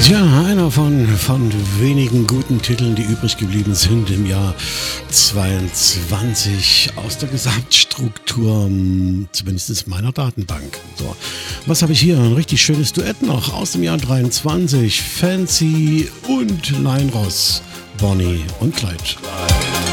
Tja, einer von wenigen guten Titeln, die übrig geblieben sind im Jahr 22 aus der Gesamtstruktur, zumindest meiner Datenbank. So, was habe ich hier? Ein richtig schönes Duett noch aus dem Jahr 23. Fancy und Leinross, Bonnie und Clyde.